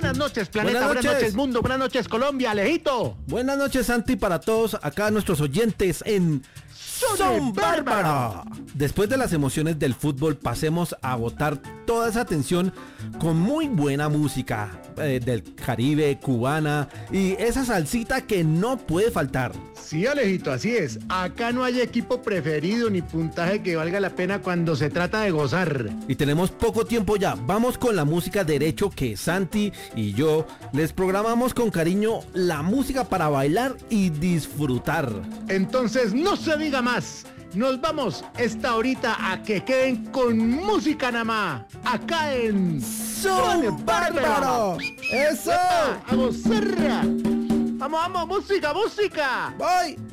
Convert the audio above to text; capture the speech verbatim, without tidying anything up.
Buenas noches, planeta. Buenas Buenas noches. noches, mundo. Buenas noches, Colombia. Alejito. Buenas noches, Santi, para todos acá nuestros oyentes en Son Bárbara. Después de las emociones del fútbol, pasemos a botar toda esa atención con muy buena música eh, del Caribe, cubana y esa salsita que no puede faltar. Sí, Alejito, así es. Acá no hay equipo preferido ni puntaje que valga la pena cuando se trata de gozar. Y tenemos poco tiempo ya. Vamos con la música derecho que Santi y yo les programamos con cariño la música para bailar y disfrutar. Entonces, no se diga más. Nos vamos esta horita a que queden con música nada más. Acá en ¡Son Bárbaro! ¡Eso! ¡A gozar! ¡Vamos, vamos! ¡Música, música! ¡Voy!